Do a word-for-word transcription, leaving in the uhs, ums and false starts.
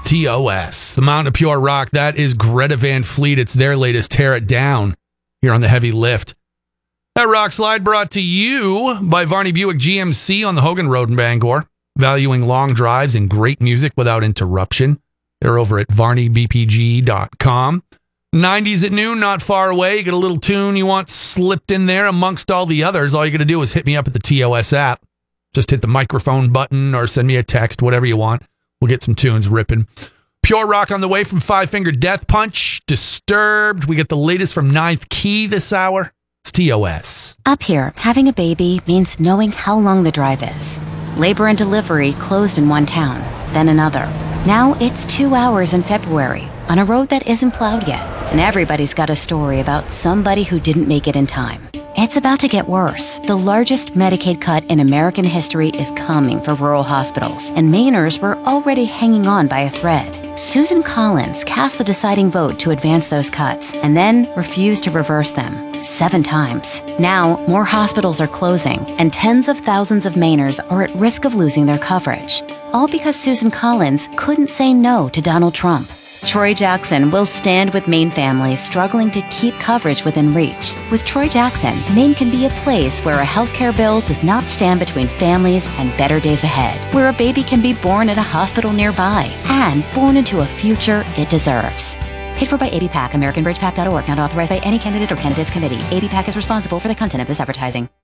T O S, the Mountain of Pure Rock. That is Greta Van Fleet. It's their latest Tear It Down here on the Heavy Lift. That rock slide brought to you by Varney Buick G M C on the Hogan Road in Bangor, valuing long drives and great music without interruption. They're over at varney b p g dot com. nineties at noon, not far away. You get a little tune you want slipped in there amongst all the others. All you got to do is hit me up at the T O S app. Just hit the microphone button or send me a text, whatever you want. We'll get some tunes ripping. Pure Rock on the way from Five Finger Death Punch. Disturbed. We get the latest from Ninth Key this hour. It's T O S. Up here, having a baby means knowing how long the drive is. Labor and delivery closed in one town, then another. Now it's two hours in February on a road that isn't plowed yet. And everybody's got a story about somebody who didn't make it in time. It's about to get worse. The largest Medicaid cut in American history is coming for rural hospitals, and Mainers were already hanging on by a thread. Susan Collins cast the deciding vote to advance those cuts, and then refused to reverse them, seven times. Now, more hospitals are closing, and tens of thousands of Mainers are at risk of losing their coverage. All because Susan Collins couldn't say no to Donald Trump. Troy Jackson will stand with Maine families struggling to keep coverage within reach. With Troy Jackson, Maine can be a place where a healthcare bill does not stand between families and better days ahead, where a baby can be born at a hospital nearby and born into a future it deserves. Paid for by A B PAC, American Bridge Pac dot org, not authorized by any candidate or candidates committee. A B PAC is responsible for the content of this advertising.